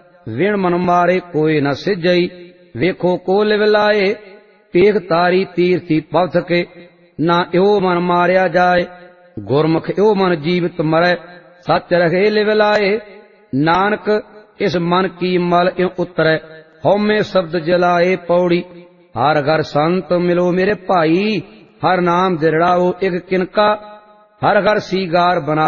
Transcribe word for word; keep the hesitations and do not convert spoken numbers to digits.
ਵਿਣ ਮਨ ਮਾਰੇ ਕੋਈ ਨ ਸਿਜਈ। ਵੇਖੋ ਕੋ ਲਿਵ ਲਾਏ ਪੇਖ ਤਾਰੀ ਤੀਰਥੀ ਪਵਥ ਕੇ। ਨਾ ਇਉ ਮਨ ਮਾਰਿਆ ਜਾਏ ਗੁਰਮੁਖ ਇਉ ਮਨ ਜੀਵਤ ਮਰੈ। ਸੱਚ ਰਹੇ ਲਿਵ ਲਾਏ ਨਾਨਕ ਇਸ ਮਨ ਕੀ ਮਲ ਇਉ ਉਤਰੈ। ਹਉਮੈ ਸ਼ਬਦ ਜਲਾਏ ਪੌੜੀ ਹਰ ਘਰ ਸੰਤ ਮਿਲੋ ਮੇਰੇ ਭਾਈ। ਹਰ ਨਾਮ ਦਿਰੜਾਓ ਇਕ ਕਿਨਕਾ ਹਰ ਘਰ ਸੀਗਾਰ ਬਣਾ